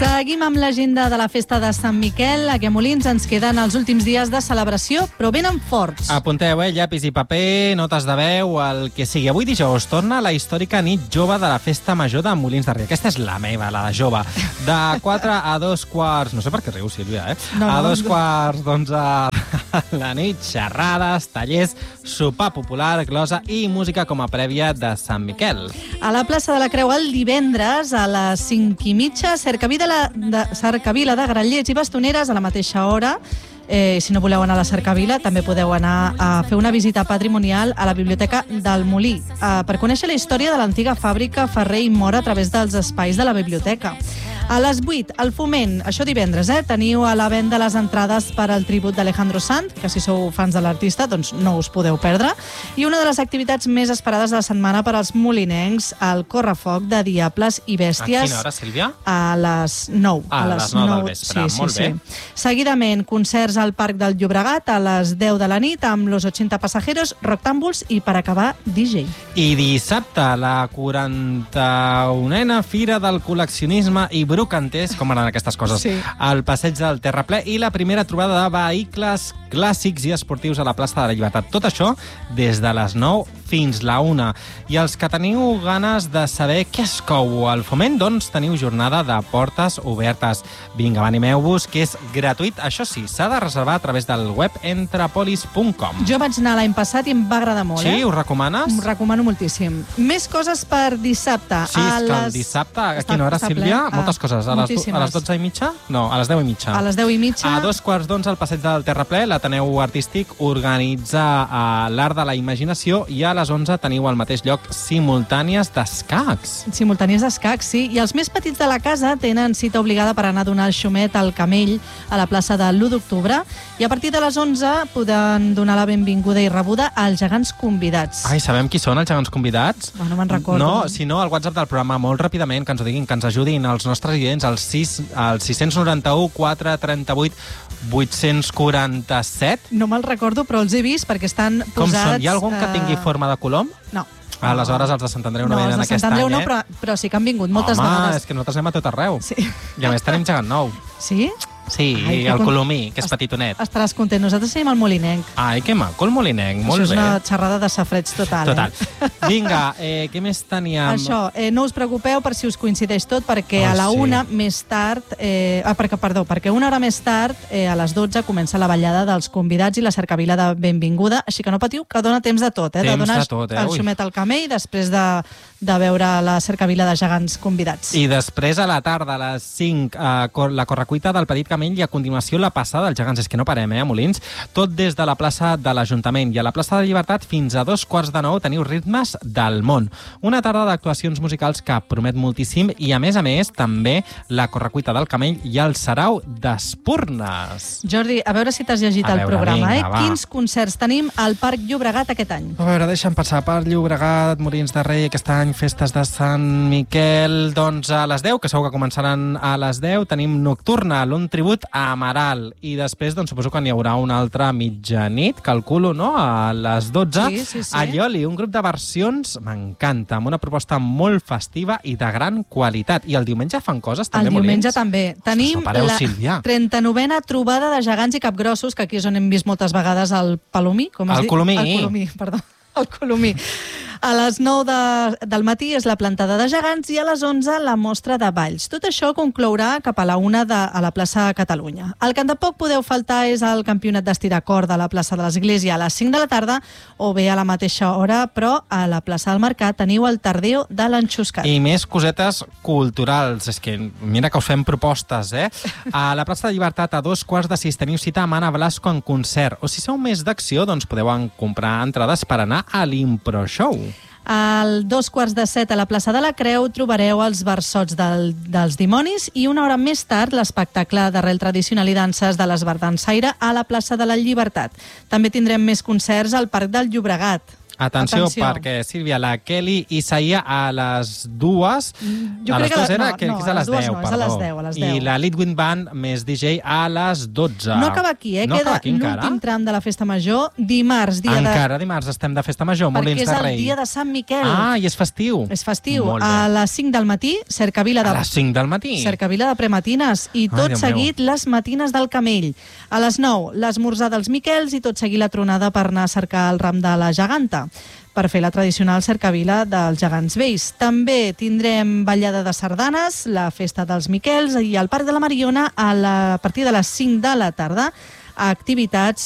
Seguim amb l'agenda de la festa de Sant Miquel. Aquí a Molins ens queden els últims dies de celebració, però venen forts. Apunteu, llapis i paper, notes de veu, el que sigui. Avui dijous torna la històrica nit jove de la Festa Major de Molins de Rei. Aquesta és la meva, la de jove. De 4 a 2 quarts... No sé per què riu, Sílvia, a 2 quarts d'11 la nit, xerrades, tallers, sopar popular, glosa i música com a prèvia de Sant Miquel. A la plaça de la Creu el divendres a les 5:30, Cercavila de Grallers i Bastoneres a la mateixa hora. Si no voleu anar a la Cercavila, també podeu anar a fer una visita patrimonial a la Biblioteca del Molí per conèixer la història de l'antiga fàbrica Ferrer i Mora a través dels espais de la biblioteca. A les 8, al Foment, això divendres, teniu a la venda les entrades per al tribut d'Alejandro Sanz, que si sou fans de l'artista, doncs no us podeu perdre. I una de les activitats més esperades de la setmana per als molinencs, el correfoc de Diables i Bèsties. A quina hora, Sílvia? A les 9. A les 9 del vespre, molt bé. Seguidament, concerts al Parc del Llobregat a les 10 de la nit amb Los 80 Pasajeros, Roctàmbuls i, per acabar, DJ. I dissabte, la 41a Fira del Col·leccionisme i Brocanters, com anaven aquestes coses, al Passeig del Terraplè, i la primera trobada de vehicles clàssics i esportius a la plaça de la Llibertat. Tot això des de les 9 fins la 1. I els que teniu ganes de saber què es cou al Foment, doncs teniu jornada de portes obertes. Vinga, animeu-vos, que és gratuït. Això sí, s'ha de reservar a través del web entrepolis.com. Jo vaig anar l'any passat i em va agradar molt. Sí? Ho recomanes? Ho recomano moltíssim. Més coses per dissabte. Sí, és que el dissabte, a quina hora, Sílvia? Moltes coses. A les 12:30? No, a les 10:30. A les 10:30. A 2:15 al Passeig del Terraplè, l'Ateneu Artístic organitza l'Art de la Imaginació, i a les 11 teniu al mateix lloc simultànies d'escacs. Simultànies d'escacs, sí. I els més petits de la casa tenen cita obligada per anar a donar el xumet al Camell a la plaça de l'1 d'octubre, i a partir de les 11 poden donar la benvinguda i rebuda als gegants convidats. Ai, sabem qui són els gegants convidats? No me'n recordo. No, si no, al WhatsApp del programa, molt ràpidament, que ens ho diguin, que ens ajudin els nostres oients, al 691 438 847. No me'l recordo, però els he vist perquè estan posats... Com són? Hi ha algun que tingui forma de colom? No. Aleshores, els de Sant Andreu no venen aquest any, els de Sant Andreu no, però sí que han vingut moltes vegades. Home, és que nosaltres anem a tot arreu. Sí. I a més tenim gegant nou. Sí? Sí, i el colomí, que és petitonet. Estaràs content. Nosaltres tenim el molinenc. Ai, que maco, el molinenc, molt bé. Això és una xerrada de safreig total. Total. Vinga, què més teníem? Això, no us preocupeu per si us coincideix tot, perquè a la 1 més tard... perquè una hora més tard, a les 12, comença la ballada dels convidats i la cercavila de benvinguda, així que no patiu, que dona temps de tot, de donar el xumet al camell després de veure la cercavila de gegants convidats. I després, a la tarda, a les 5, la correcuita del Petit Camell, i a continuació la passada dels gegants. És que no parem, a Molins. Tot des de la plaça de l'Ajuntament, i a la plaça de la Llibertat fins a 2:15 teniu ritmes del món. Una tarda d'actuacions musicals que promet moltíssim, i a més, també la correcuita del Camell i el Sarau d'Espurnes. Jordi, a veure si t'has llegit el programa. Quins concerts tenim al Parc Llobregat aquest any? A veure, deixa'm passar. Parc Llobregat, Molins de Rei, aquest any, festes de Sant Miquel, doncs a les 10, que segur que començaran a les 10, tenim Nocturna, un tribut a Amaral, i després doncs, suposo que n'hi haurà una altra mitjanit, calculo, no? A les 12, sí. a Lloli, un grup de versions, m'encanta, amb una proposta molt festiva i de gran qualitat. I el diumenge fan coses, també, Molins? El diumenge també. Tenim la 39a trobada de gegants i capgrossos, que aquí és on hem vist moltes vegades el Palomí. El Colomí. El Colomí, perdó. El Colomí. A les 9 del matí és la plantada de gegants, i a les 11 la mostra de balls. Tot això conclourà cap a la 1 a la plaça Catalunya. El que tampoc podeu faltar és el campionat d'estirar corda a la plaça de l'Església a les 5 de la tarda, o bé a la mateixa hora, però a la plaça del Mercat teniu el Tardeo de l'Enxuscat. I més cosetes culturals. És que mira que us fem propostes, A la plaça de Llibertat, a 2:15 teniu cita amb Anna Blasco en concert. O si sou més d'acció, doncs podeu comprar entrades per anar a l'Impro Show. Al 2:15 a la plaça de la Creu trobareu els versots dels dimonis, i una hora més tard l'espectacle d'arrel tradicional i danses de l'Esbardansaire a la plaça de la Llibertat. També tindrem més concerts al Parc del Llobregat. Atenció, perquè, Sílvia, la Kelly i Saia a les 2. Jo a les 2 era? que no, és a les 10, no, és a les 10, a les 10. I la Litwin Band més DJ a les 12. No acaba aquí, no queda aquí l'últim tram de la Festa Major, dimarts, dimarts estem de Festa Major, Molins de Rei. Perquè és el dia de Sant Miquel. Ah, i és festiu. És festiu. A les 5 del matí, cercavila de... A les 5 del matí? Cercavila de prematines. I tot seguit les matines del Camell. A les 9, l'esmorzar dels Miquels i tot seguit la tronada per anar a cercar el ram de la geganta, per fer la tradicional cercavila dels gegants vells. També tindrem ballada de sardanes, la festa dels Miquels i al Parc de la Mariona a partir de les 5 de la tarda, activitats